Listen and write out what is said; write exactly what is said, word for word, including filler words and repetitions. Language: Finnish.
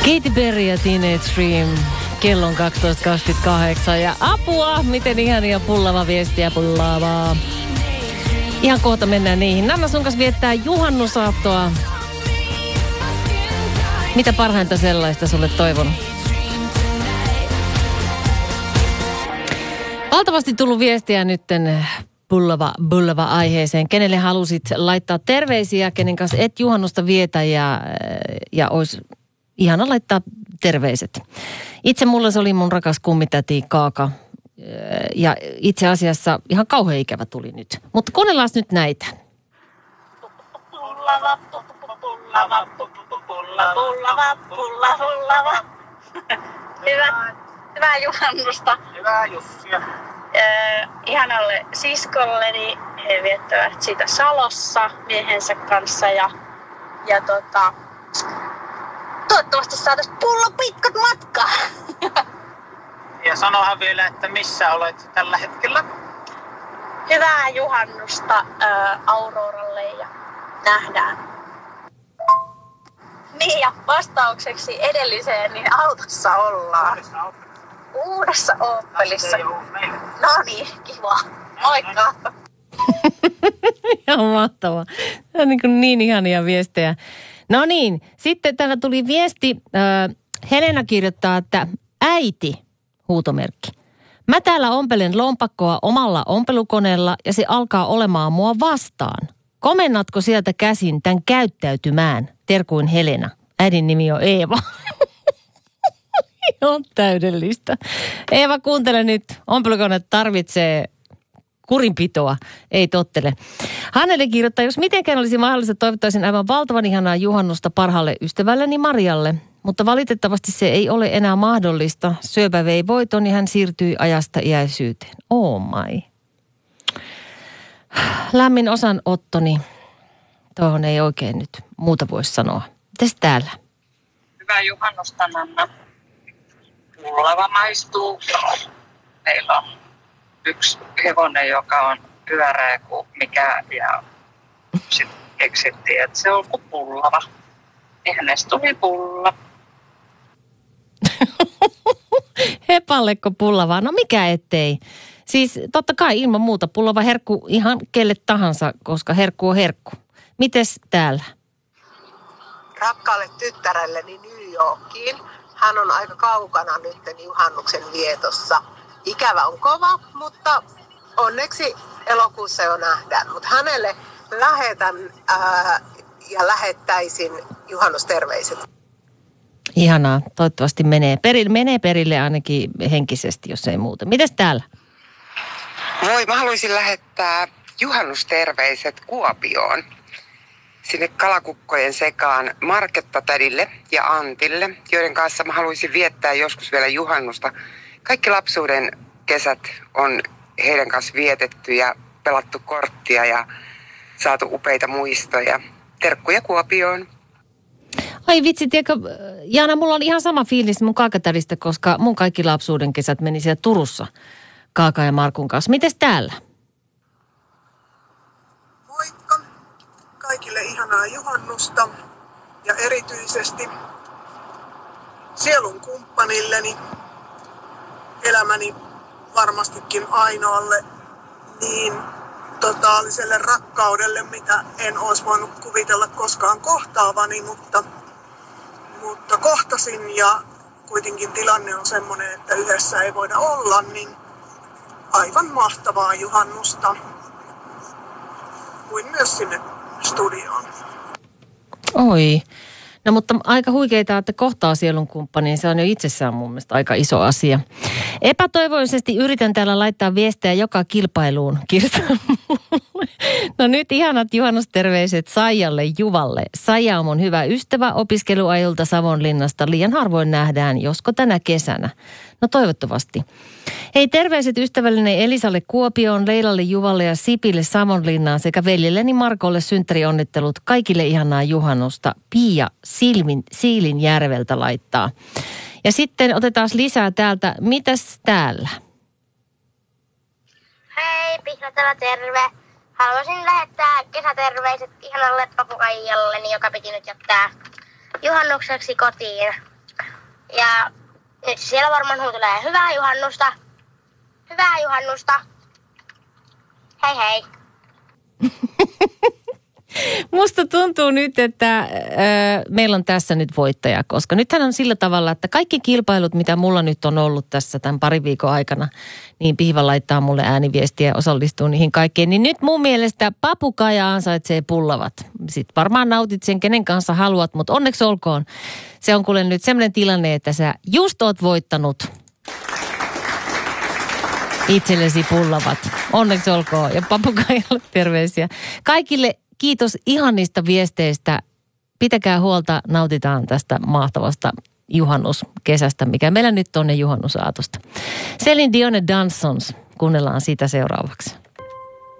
Katy Perry ja Teenage Dream. Kello on kaksitoista kaksikymmentäkahdeksan ja apua, miten ihania pullava viestiä pullavaa. Ihan kohta mennään niihin. Nanna sun kanssa viettää juhannusaattoa. Mitä parhainta sellaista sulle toivon? Valtavasti tullut viestiä nytten pullava, pullava aiheeseen. Kenelle halusit laittaa terveisiä, kenen kanssa et juhannusta vietä ja, ja olisi ihana laittaa terveiset. Itse mulla se oli mun rakas kummitäti Kaaka. Ja itse asiassa ihan kauhean ikävä tuli nyt. Mutta kuunnellaan nyt näitä. Pullava, pullava, pullava, pullava, pullava. Hyvä, hyvää juhannusta. Hyvää Jussia. Äh, ihanalle siskolleni. He viettävät sitä Salossa miehensä kanssa ja, ja tota, toivottavasti saataisiin pullo pitkät matkaa. Ja sanohan vielä, että missä olet tällä hetkellä? Hyvää juhannusta ää, Auroralle ja nähdään. Niin ja vastaukseksi edelliseen, niin autossa ollaan. Uudessa Opelissa. No niin, kiva. Moikka. Ihan mahtavaa. Tämä on niin, niin ihania viestejä. No niin, sitten täällä tuli viesti. Äh, Helena kirjoittaa, että äiti, huutomerkki. Mä täällä ompelen lompakkoa omalla ompelukoneella ja se alkaa olemaan mua vastaan. Komennatko sieltä käsin tämän käyttäytymään? Terkuin Helena. Äidin nimi on Eeva. On täydellistä. Eeva, kuuntele nyt. Ompelukone tarvitsee kurinpitoa. Ei tottele. Hannele kirjoittaa, jos mitenkään olisi mahdollista, toivottaisin aivan valtavan ihanaa juhannusta parhaalle ystävälleni Marialle. Mutta valitettavasti se ei ole enää mahdollista. Syöpä vei voiton ja hän siirtyi ajasta iäisyyteen. Oh my. Lämmin osanottoni. Tuohon ei oikein nyt muuta voi sanoa. Mites täällä? Hyvää juhannusta, Nanna. Pullava maistuu. Meillä on yksi hevonen, joka on pyöreä kuin mikä. Ja sitten keksittiin, että se on kuin pullava. Ja hänestä tuli pulla. Hepalleko pullavaa? No mikä ettei. Siis totta kai ilman muuta pullava herkku ihan kelle tahansa, koska herkku on herkku. Mites täällä? Rakkaalle tyttärelleni New Yorkiin. Hän on aika kaukana nyt juhannuksen vietossa. Ikävä on kova, mutta onneksi elokuussa jo nähdään. Mutta hänelle lähetän ää, ja lähettäisin juhannusterveiset. Ihanaa. Toivottavasti menee perille, menee perille ainakin henkisesti, jos ei muuta. Mites täällä? Moi, mä haluaisin lähettää juhannusterveiset Kuopioon. Sinne kalakukkojen sekaan Marketta-tädille ja Antille, joiden kanssa mä haluaisin viettää joskus vielä juhannusta. Kaikki lapsuuden kesät on heidän kanssa vietetty ja pelattu korttia ja saatu upeita muistoja. Terkkuja Kuopioon. Ai vitsi, tiedätkö, Jaana, mulla on ihan sama fiilis mun kaakatädistä, koska mun kaikki lapsuuden kesät meni siellä Turussa Kaaka ja Markun kanssa. Mites täällä? Moikka. Kaikille ihanaa juhannusta ja erityisesti sielun kumppanilleni, elämäni varmastikin ainoalle niin totaaliselle rakkaudelle, mitä en olisi voinut kuvitella koskaan kohtaavani, mutta, mutta kohtasin ja kuitenkin tilanne on semmoinen, että yhdessä ei voida olla, niin aivan mahtavaa juhannusta kuin myös sinne studioon. Oi. No mutta aika huikeita, että kohtaa sielun kumppaniin. Se on jo itsessään mun mielestä aika iso asia. Epätoivoisesti yritän täällä laittaa viestejä joka kilpailuun. Kirjoitan No nyt ihanat juhannusterveiset Saijalle Juvalle. Saija on mun hyvä ystävä opiskeluajolta Savonlinnasta. Liian harvoin nähdään, josko tänä kesänä. No toivottavasti. Hei, terveiset ystävällinen Elisalle Kuopioon, Leilalle Juvalle ja Sipille Savonlinnaan sekä veljelleni Markolle synttärionnittelut. Kaikille ihanaa juhannusta. Pia Silmin, Siilinjärveltä laittaa. Ja sitten otetaan lisää täältä. Mitäs täällä? Hei, Pihna täällä, terve. Haluaisin lähettää kesäterveiset ihanalle papukaijalleni, joka piti nyt jättää juhannukseksi kotiin. Ja nyt siellä varmaan huutelee hyvää juhannusta. Hyvää juhannusta. Hei hei. Musta tuntuu nyt, että äh, meillä on tässä nyt voittaja, koska nythän on sillä tavalla, että kaikki kilpailut, mitä mulla nyt on ollut tässä tämän parin viikon aikana, niin Pihva laittaa mulle ääniviestiä ja osallistuu niihin kaikkeen. Niin nyt mun mielestä papukaija ansaitsee pullavat. Sitten varmaan nautit sen, kenen kanssa haluat, mutta onneksi olkoon. Se on kuule nyt sellainen tilanne, että sä just oot voittanut itsellesi pullavat. Onneksi olkoon. Ja papukaijalle terveisiä. Kaikille kiitos ihanista viesteistä. Pitäkää huolta, nautitaan tästä mahtavasta juhannuskesästä, mikä meillä nyt on, ne juhannusaatosta. Celine Dion Dansons, kuunnellaan sitä seuraavaksi.